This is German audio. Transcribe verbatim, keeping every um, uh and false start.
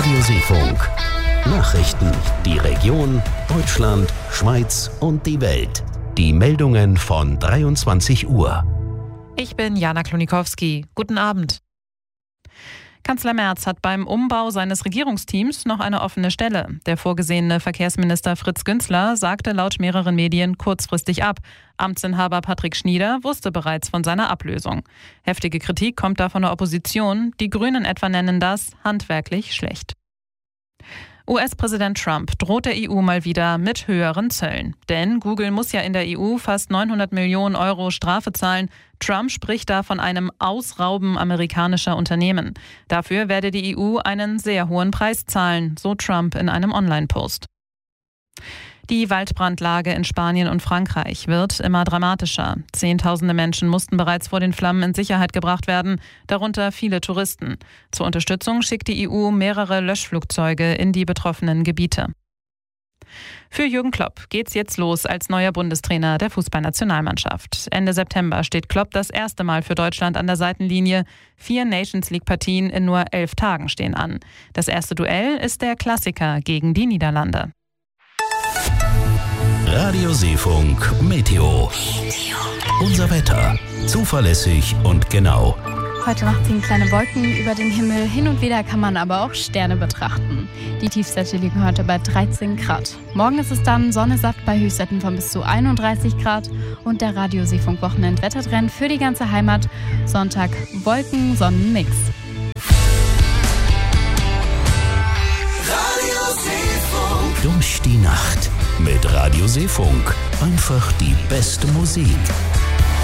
Radiosefunk. Nachrichten, die Region, Deutschland, Schweiz und die Welt. Die Meldungen von dreiundzwanzig Uhr. Ich bin Jana Klonikowski. Guten Abend. Kanzler Merz hat beim Umbau seines Regierungsteams noch eine offene Stelle. Der vorgesehene Verkehrsminister Fritz Günzler sagte laut mehreren Medien kurzfristig ab. Amtsinhaber Patrick Schnieder wusste bereits von seiner Ablösung. Heftige Kritik kommt da von der Opposition. Die Grünen etwa nennen das handwerklich schlecht. U S-Präsident Trump droht der E U mal wieder mit höheren Zöllen. Denn Google muss ja in der E U fast neunhundert Millionen Euro Strafe zahlen. Trump spricht da von einem Ausrauben amerikanischer Unternehmen. Dafür werde die E U einen sehr hohen Preis zahlen, so Trump in einem Online-Post. Die Waldbrandlage in Spanien und Frankreich wird immer dramatischer. Zehntausende Menschen mussten bereits vor den Flammen in Sicherheit gebracht werden, darunter viele Touristen. Zur Unterstützung schickt die E U mehrere Löschflugzeuge in die betroffenen Gebiete. Für Jürgen Klopp geht's jetzt los als neuer Bundestrainer der Fußballnationalmannschaft. Ende September steht Klopp das erste Mal für Deutschland an der Seitenlinie. Vier Nations-League-Partien in nur elf Tagen stehen an. Das erste Duell ist der Klassiker gegen die Niederlande. Radiosefunk Meteo. Unser Wetter. Zuverlässig und genau. Heute Nacht ziehen kleine Wolken über den Himmel. Hin und wieder kann man aber auch Sterne betrachten. Die Tiefstwerte liegen heute bei dreizehn Grad. Morgen ist es dann Sonne satt bei Höchstwerten von bis zu einunddreißig Grad. Und der Radiosefunk-Wochenend-Wettertrend für die ganze Heimat. Sonntag Wolken, Sonnenmix. Durch die Nacht mit Radiosefunk. Einfach die beste Musik.